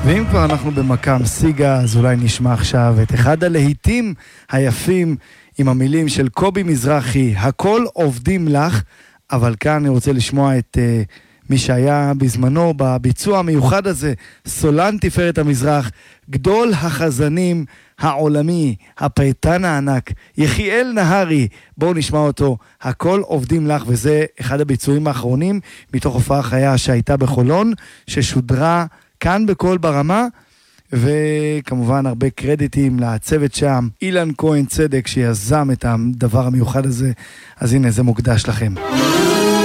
ואם כבר אנחנו במקם סיגה, אז אולי נשמע עכשיו את אחד הלהיטים היפים עם המילים של קובי מזרחי, הכל עובדים לך, אבל כאן אני רוצה לשמוע את מי שהיה בזמנו בביצוע המיוחד הזה, סולן תפארת המזרח, גדול החזנים העולמי, הפייטן הענק, יחיאל נהרי. בואו נשמע אותו, הכל עובדים לך, וזה אחד הביצועים האחרונים מתוך הופעה חיה שהייתה בחולון, ששודרה כאן בכל ברמה, וכמובן הרבה קרדיטים לצוות שם, אילן כהן צדק שיזם את הדבר המיוחד הזה, אז הנה זה מוקדש לכם.